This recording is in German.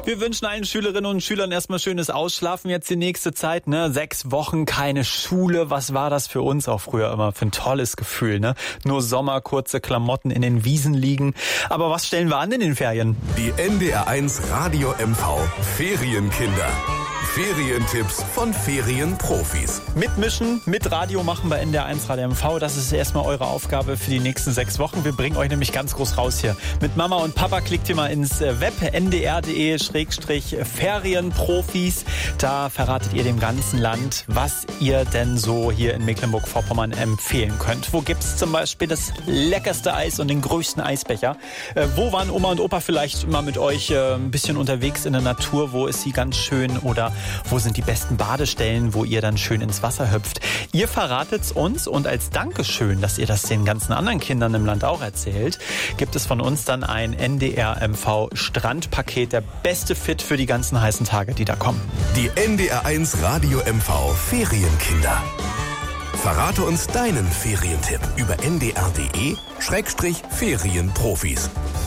Wir wünschen allen Schülerinnen und Schülern erstmal schönes Ausschlafen jetzt die nächste Zeit, ne? 6 Wochen keine Schule. Was war das für uns auch früher immer für ein tolles Gefühl, ne? Nur Sommer, kurze Klamotten in den Wiesen liegen. Aber was stellen wir an in den Ferien? Die NDR1 Radio MV Ferienkinder. Ferientipps von Ferienprofis. Mitmischen, mit Radio machen bei NDR1 Radio MV. Das ist erstmal eure Aufgabe für die nächsten 6 Wochen. Wir bringen euch nämlich ganz groß raus hier. Mit Mama und Papa klickt ihr mal ins Web ndr.de/Ferienprofis. Da verratet ihr dem ganzen Land, was ihr denn so hier in Mecklenburg-Vorpommern empfehlen könnt. Wo gibt's zum Beispiel das leckerste Eis und den größten Eisbecher? Wo waren Oma und Opa vielleicht immer mit euch ein bisschen unterwegs in der Natur? Wo ist sie ganz schön? Oder wo sind die besten Badestellen, wo ihr dann schön ins Wasser hüpft? Ihr verratet's uns und als Dankeschön, dass ihr das den ganzen anderen Kindern im Land auch erzählt, gibt es von uns dann ein NDR MV Strandpaket, der beste Fit für die ganzen heißen Tage, die da kommen. Die NDR1 Radio MV Ferienkinder. Verrate uns deinen Ferientipp über ndr.de/Ferienprofis.